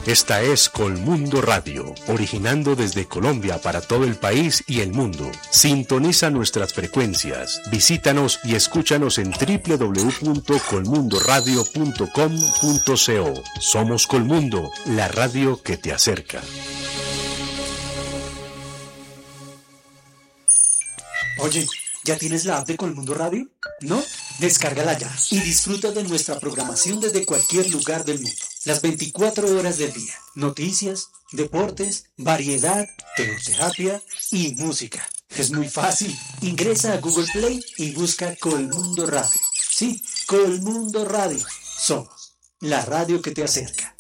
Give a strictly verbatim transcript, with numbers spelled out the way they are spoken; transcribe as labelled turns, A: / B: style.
A: Esta es Colmundo Radio, originando desde Colombia para todo el país y el mundo. Sintoniza nuestras frecuencias, visítanos y escúchanos en doble u doble u doble u punto colmundo radio punto com punto co. Somos Colmundo, la radio que te acerca.
B: Oye, ¿ya tienes la app de Colmundo Radio? ¿No? Descárgala ya y disfruta de nuestra programación desde cualquier lugar del mundo. Las veinticuatro horas del día. Noticias, deportes, variedad, teoterapia y música. Es muy fácil. Ingresa a Google Play y busca Colmundo Radio. Sí, Colmundo Radio. Somos la radio que te acerca.